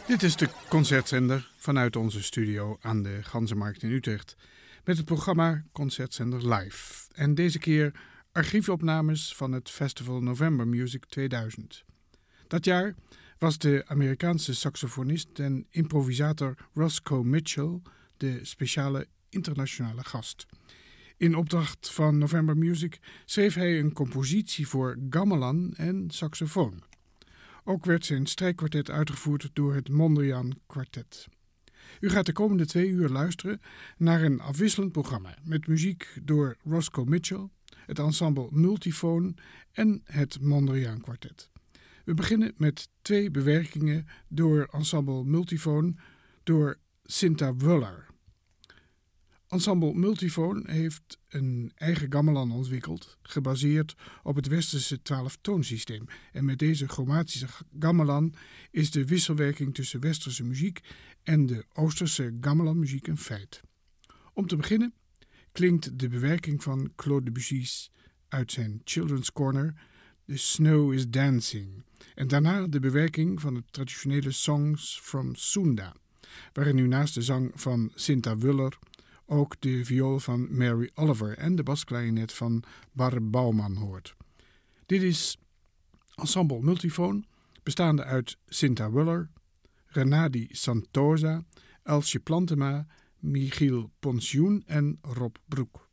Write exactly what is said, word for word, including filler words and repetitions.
Dit is de concertzender vanuit onze studio aan de Ganzenmarkt in Utrecht met het programma Concertzender Live. En deze keer archiefopnames van het Festival November Music tweeduizend. Dat jaar was de Amerikaanse saxofonist en improvisator Roscoe Mitchell de speciale internationale gast. In opdracht van November Music schreef hij een compositie voor gamelan en saxofoon. Ook werd zijn strijkkwartet uitgevoerd door het Mondriaan Kwartet. U gaat de komende twee uur luisteren naar een afwisselend programma met muziek door Roscoe Mitchell, het ensemble Multifoon en het Mondriaan Kwartet. We beginnen met twee bewerkingen door ensemble Multifoon door Cinta Wuller. Ensemble Multifoon heeft een eigen gamelan ontwikkeld, gebaseerd op het westerse twaalftoonsysteem. En met deze chromatische gamelan is de wisselwerking tussen westerse muziek en de oosterse gamelanmuziek een feit. Om te beginnen klinkt de bewerking van Claude Debussy's uit zijn Children's Corner, The Snow is Dancing. En daarna de bewerking van het traditionele Songs from Sunda, waarin u naast de zang van Cinta Wuller ook de viool van Mary Oliver en de basklarinet van Bar Bouwman hoort. Dit is ensemble Multifoon, bestaande uit Cinta Wuller, Renadi Santosa, Elsje Plantema, Michiel Ponsjoen en Rob Broek.